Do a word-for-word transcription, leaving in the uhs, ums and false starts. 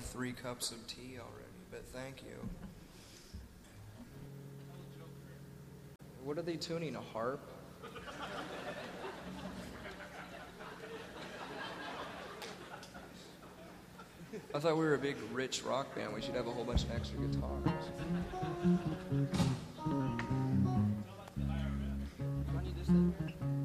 three cups of tea already, but thank you. What are they tuning, a harp? I thought we were a big, rich rock band. We should have a whole bunch of extra guitars. I need this thing.